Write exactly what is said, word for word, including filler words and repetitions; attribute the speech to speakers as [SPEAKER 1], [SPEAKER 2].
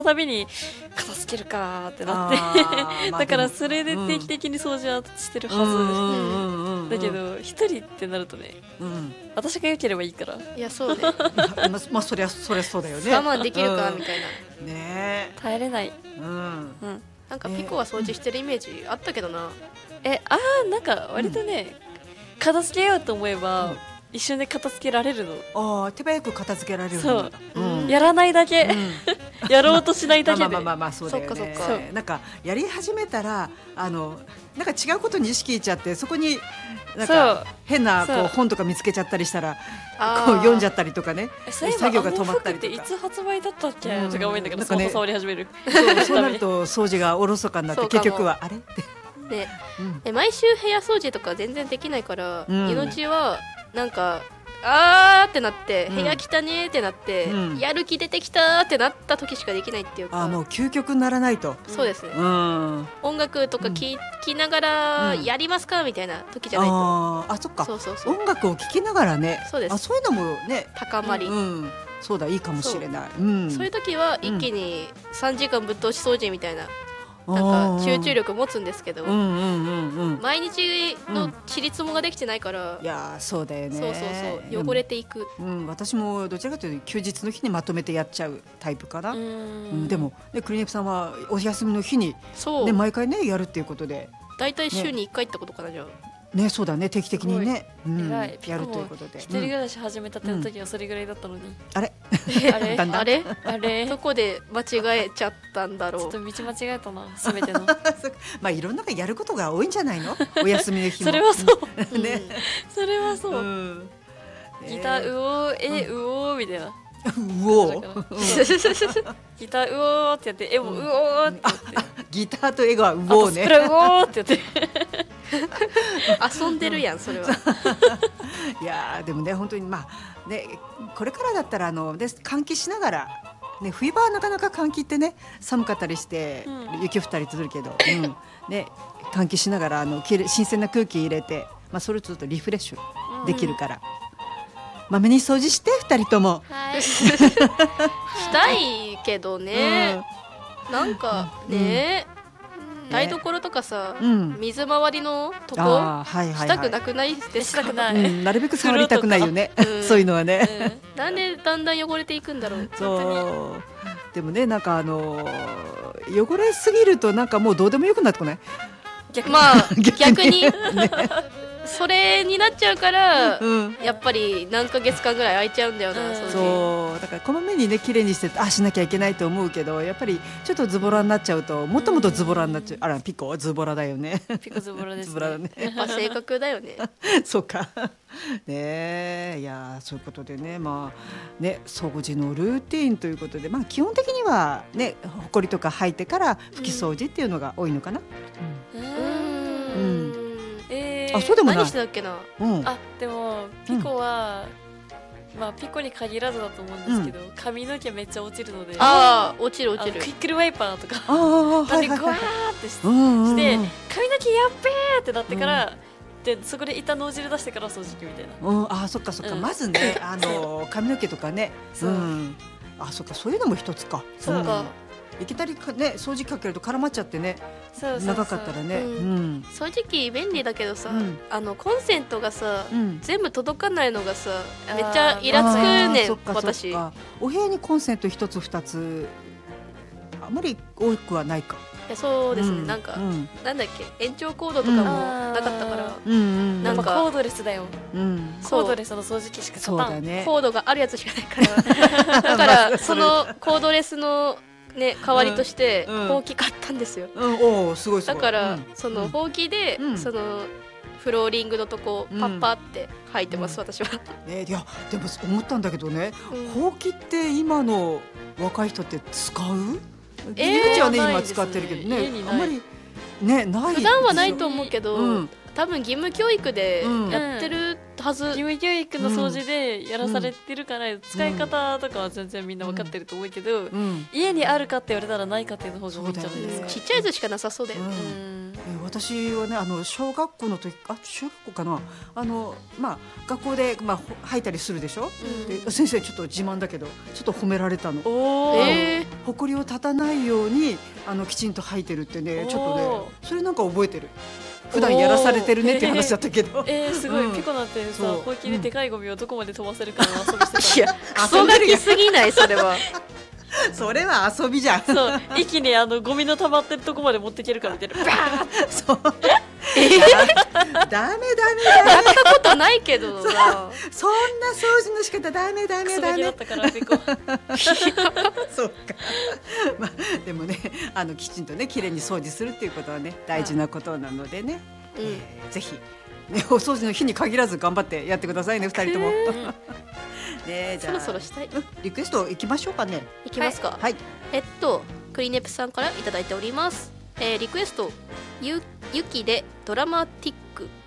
[SPEAKER 1] たびに片付けるかってなってまあ、だからそれで定期的に掃除はしてるはずだけど一人ってなるとね、うん、私が良ければいいから
[SPEAKER 2] いやそうね
[SPEAKER 3] まあそりゃそりゃそうだよね
[SPEAKER 2] 我慢できるか、うん、みたいな
[SPEAKER 3] ね
[SPEAKER 1] 耐えれない、
[SPEAKER 3] うんうん、
[SPEAKER 2] なんかピコは掃除してるイメージあったけどな、
[SPEAKER 1] えあーなんか割とね、うん、片付けようと思えば、うん一瞬で片付けられるの。
[SPEAKER 3] ああ手早く片付けられるの。
[SPEAKER 1] そう、うん、やらないだけ、うん、やろうとしないだけで。
[SPEAKER 3] まあまあまあまあそうだよね。そっかそっか。なんかやり始めたらあのなんか違うことに意識いっちゃってそこになんか変なこう本とか見つけちゃったりしたらこう読んじゃったりとかね。作業が止まったりとか。
[SPEAKER 1] いつ発売だったっけ、うん、とか思うんだけど、スマホ触り始める。
[SPEAKER 3] そうそうなると掃除がおろそかになって結局はあれって。
[SPEAKER 2] で、うん、毎週部屋掃除とか全然できないから、うん、命はなんかあーってなって、うん、部屋汚ねーってなって、うん、やる気出てきたーってなった時しかできないっていうか、
[SPEAKER 3] あもう究極にならないと、
[SPEAKER 2] そうですね、
[SPEAKER 3] うん、
[SPEAKER 2] 音楽とか聴きながらやりますかみたいな時じゃないと、
[SPEAKER 3] ああそっかそうそうそう音楽を聴きながらね
[SPEAKER 2] そうです、
[SPEAKER 3] あそういうのもね
[SPEAKER 2] 高まり、
[SPEAKER 3] うんうん、そうだいいかもしれない、
[SPEAKER 2] そう、うん、そういう時は一気にさんじかんぶっ通し掃除みたいななんか集中力持つんですけど、毎日のちりつもができてないから、
[SPEAKER 3] うん、いやそうだよね、
[SPEAKER 2] そうそうそう汚れていく、
[SPEAKER 3] うんうん、私もどちらかというと休日の日にまとめてやっちゃうタイプかな、うん、うん、でも、ね、クリネプさんはお休みの日に、ね、毎回ねやるっていうことで
[SPEAKER 2] だいたい週にいっかいってことかな、じゃあ
[SPEAKER 3] ね、そうだね定期的にね、うん、やるということで
[SPEAKER 1] 一人暮らし始めたての時はそれぐらいだったのに、うん、
[SPEAKER 3] あれ
[SPEAKER 2] あれあれあれどこで間違えちゃったんだろう、
[SPEAKER 1] ちょっと道間違えたなすべての
[SPEAKER 3] まあいろんなやることが多いんじゃないのお休みの日も
[SPEAKER 1] それはそう、
[SPEAKER 3] ね、
[SPEAKER 1] それはそう、うん、ギターうおーえうおーみたいな
[SPEAKER 3] うおー
[SPEAKER 1] ギターうおーってやって絵もうおーってやって、
[SPEAKER 3] うん、ギターと絵がうおーね
[SPEAKER 1] あとスプラうおーってやって
[SPEAKER 2] 遊んでるやんそれは
[SPEAKER 3] いやでもね本当にまあねこれからだったらあので換気しながら、ね、冬場はなかなか換気ってね寒かったりして、うん、雪降ったりするけど、うんね、換気しながらあの新鮮な空気入れて、まあ、それをちょっとリフレッシュできるから、うん、まめに掃除してふたりとも、
[SPEAKER 2] はい、したいけどね、うん、なんかね、うん台所とかさ、うん、水回りのとこ、はいはいはい、したくなくないですか、
[SPEAKER 1] うん、
[SPEAKER 3] なるべく触りたくないよね、うん、そういうのはね、
[SPEAKER 2] うん、なんでだんだん汚れていくんだろう
[SPEAKER 3] そうでもねなんかあのー、汚れすぎるとなんかもうどうでもよくなってこない
[SPEAKER 2] 逆に、まあ、逆に、ね、それになっちゃうから、うん、やっぱり何ヶ月間ぐらい空いちゃうんだよな、うん、
[SPEAKER 3] そうだからこまめにね綺麗にしてあしなきゃいけないと思うけどやっぱりちょっとズボラになっちゃうともっともっとズボラになっちゃう、うん、あらピコズボラだよね
[SPEAKER 1] ピコズボラですね
[SPEAKER 3] ズボラだね
[SPEAKER 2] やっぱ性格だよね
[SPEAKER 3] そうかねいやそういうことでねまあね掃除のルーティーンということでまあ基本的にはねほこりとか吐いてから拭き掃除っていうのが多いのかな、うん
[SPEAKER 2] うん
[SPEAKER 3] あそうでもない
[SPEAKER 2] 何してたっけな、
[SPEAKER 1] うん、あでもピコは、うん、まあピコに限らずだと思うんですけど、うん、髪の毛めっちゃ落ちるので
[SPEAKER 2] ああ落ちる落ちる
[SPEAKER 1] クイックルワイパーとか
[SPEAKER 3] あ
[SPEAKER 1] なんでグワーってし、うんうん、して髪の毛やっべーってなってから、うん、でそこで板脳汁出してから掃除機みたいな、
[SPEAKER 3] うん、あそっかそっか、うん、まずねあの髪の毛とかねそう、うん、あそっかそういうのも一つか
[SPEAKER 2] そうか、うん
[SPEAKER 3] いきなりか、ね、掃除機かけると絡まっちゃってねそうそうそう長かったらね、うんうん、
[SPEAKER 2] 掃除機便利だけどさ、うん、あのコンセントがさ、うん、全部届かないのがさめっちゃイラつくねん私
[SPEAKER 3] お部屋にコンセント一つ二つあまり多くはないか
[SPEAKER 2] いやそうですね、うん、なんか、うん、なんだっけ延長コードとかもなかったから、うんうん、
[SPEAKER 1] なんかコードレスだよ、うん、コードレスの掃除機しか
[SPEAKER 2] そうだ、ね、コードがあるやつしかないからだからそのコードレスのね、代わりとしてほうき買ったんですよ、
[SPEAKER 3] うんうん、おすごいすごい
[SPEAKER 2] だから、うん、そのほうきで、うん、そのフローリングのとこパッパって履いてます、うん、私は、
[SPEAKER 3] ね、いやでも思ったんだけどね、ほうきって今の若い人って使う？入り口はね、えー、今使ってるけどねあんまりねない
[SPEAKER 2] 普段はないと思うけど、うん、多分義務教育でやってるたはず。
[SPEAKER 1] 義務教育の掃除でやらされてるから、うん、使い方とかは全然みんな分かってると思うけど、うん、家にあるかって言われたらないかっていう方が多いんじゃないですか。
[SPEAKER 2] ちっちゃいやつしかなさそうだよね。うん
[SPEAKER 3] うん、私はねあの小学校の時あ中学校かなあの、まあ、学校で、まあ、吐いたりするでしょ、うん、で先生ちょっと自慢だけどちょっと褒められたの。
[SPEAKER 2] おー、
[SPEAKER 3] ほこりを立たないようにあのきちんと吐いてるってねちょっとねそれなんか覚えてる。普段やらされてるねって話だったけど、
[SPEAKER 1] えー、えー、すごい、うん、ピコなんてさほうきででかいゴミをどこまで飛ばせるかの遊びしてた。
[SPEAKER 2] いやクソガキすぎないそれは。
[SPEAKER 3] それは遊びじゃん。
[SPEAKER 1] そう一気にあのゴミの溜まってるとこまで持っていけるからみたいな。バーッ
[SPEAKER 3] そうえー、ダメダメダメ
[SPEAKER 2] やったことないけどな。そんな掃
[SPEAKER 3] 除の仕方ダメダメダメ。
[SPEAKER 1] だったからピコ。
[SPEAKER 3] そうか。まあでもねあのきちんとね綺麗に掃除するっていうことはね大事なことなのでね、うんえー、ぜひ、ね、お掃除の日に限らず頑張ってやってくださいね二人とも。ね、じゃあ
[SPEAKER 2] そろそろしたい。
[SPEAKER 3] リクエストいきましょうかね。
[SPEAKER 2] いきますか。
[SPEAKER 3] はい。
[SPEAKER 2] えっとクリネプさんからいただいております。えー、リクエストゆゆきでドラマティック